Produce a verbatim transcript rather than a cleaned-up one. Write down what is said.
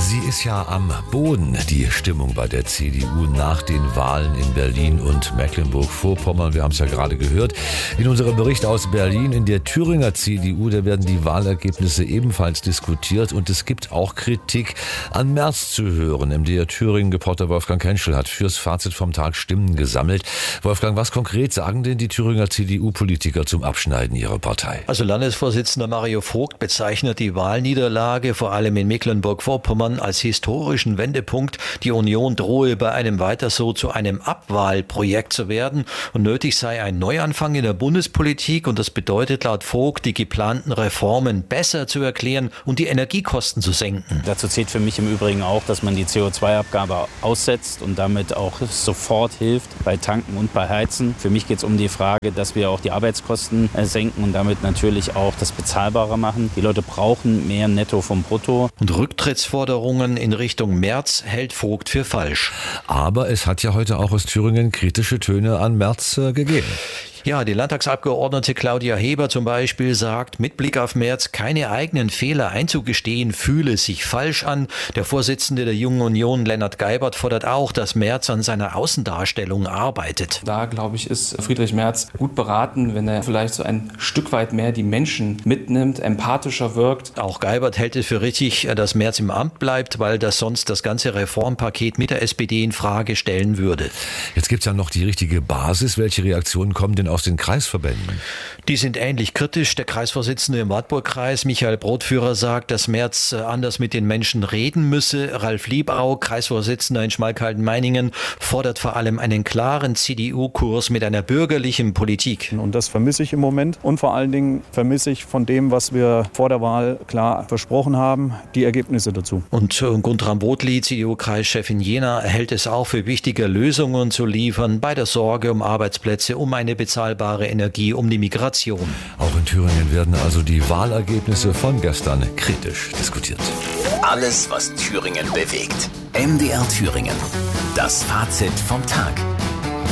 Sie ist ja am Boden, die Stimmung bei der C D U nach den Wahlen in Berlin und Mecklenburg-Vorpommern. Wir haben es ja gerade gehört. In unserem Bericht aus Berlin, in der Thüringer C D U, da werden die Wahlergebnisse ebenfalls diskutiert und es gibt auch Kritik an Merz zu hören. M D R Thüringen-Reporter Wolfgang Kenschel hat fürs Fazit vom Tag Stimmen gesammelt. Wolfgang, was konkret sagen denn die Thüringer C D U-Politiker zum Abschneiden ihrer Partei? Also Landesvorsitzender Mario Vogt bezeichnet die Wahlniederlage vor allem in Mecklenburg-Vorpommern als historischen Wendepunkt. Die Union drohe bei einem weiter so zu einem Abwahlprojekt zu werden und nötig sei ein Neuanfang in der Bundespolitik und das bedeutet laut Vogt, die geplanten Reformen besser zu erklären und die Energiekosten zu senken. Dazu zählt für mich im Übrigen auch, dass man die C O zwei Abgabe aussetzt und damit auch sofort hilft bei Tanken und bei Heizen. Für mich geht es um die Frage, dass wir auch die Arbeitskosten senken und damit natürlich auch das bezahlbarer machen. Die Leute brauchen mehr Netto vom Brutto. Und Rücktrittsforderungen in Richtung Merz hält Vogt für falsch. Aber es hat ja heute auch aus Thüringen kritische Töne an Merz äh, gegeben. Ja, die Landtagsabgeordnete Claudia Heber zum Beispiel sagt, mit Blick auf Merz keine eigenen Fehler einzugestehen, fühle sich falsch an. Der Vorsitzende der Jungen Union, Lennart Geibert, fordert auch, dass Merz an seiner Außendarstellung arbeitet. Da, glaube ich, ist Friedrich Merz gut beraten, wenn er vielleicht so ein Stück weit mehr die Menschen mitnimmt, empathischer wirkt. Auch Geibert hält es für richtig, dass Merz im Amt bleibt, weil das sonst das ganze Reformpaket mit der S P D in Frage stellen würde. Jetzt gibt es ja noch die richtige Basis. Welche Reaktionen kommen denn aus den Kreisverbänden? Die sind ähnlich kritisch. Der Kreisvorsitzende im Wartburg-Kreis, Michael Brotführer, sagt, dass Merz anders mit den Menschen reden müsse. Ralf Liebau, Kreisvorsitzender in Schmalkalden-Meiningen, fordert vor allem einen klaren C D U-Kurs mit einer bürgerlichen Politik. Und das vermisse ich im Moment. Und vor allen Dingen vermisse ich von dem, was wir vor der Wahl klar versprochen haben, die Ergebnisse dazu. Und Guntram Bodli, C D U-Kreischef in Jena, hält es auch für wichtiger, Lösungen zu liefern bei der Sorge um Arbeitsplätze, um eine bezahlbare Energie, um die Migration. Auch in Thüringen werden also die Wahlergebnisse von gestern kritisch diskutiert. Alles, was Thüringen bewegt. M D R Thüringen. Das Fazit vom Tag.